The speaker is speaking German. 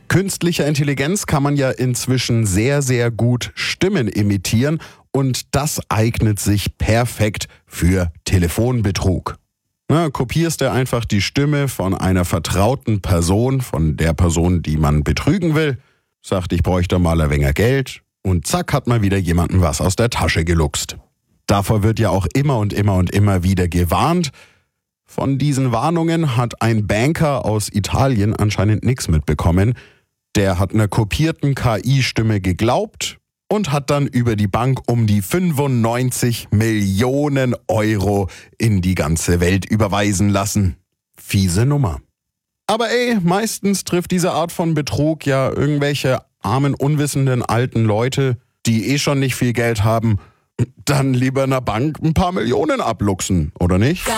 künstlicher Intelligenz kann man ja inzwischen sehr, sehr gut Stimmen imitieren und das eignet sich perfekt für Telefonbetrug. Kopierst du einfach die Stimme von einer vertrauten Person, von der Person, die man betrügen will, sagt, ich bräuchte mal ein wenig Geld und zack, hat mal wieder jemandem was aus der Tasche geluchst. Davor wird ja auch immer und immer wieder gewarnt. Von diesen Warnungen hat ein Banker aus Italien anscheinend nichts mitbekommen. Der hat einer kopierten KI-Stimme geglaubt und hat dann über die Bank um die 95 Millionen Euro in die ganze Welt überweisen lassen. Fiese Nummer. Aber meistens trifft diese Art von Betrug ja irgendwelche armen, unwissenden alten Leute, die schon nicht viel Geld haben, dann lieber einer Bank ein paar Millionen abluchsen, oder nicht?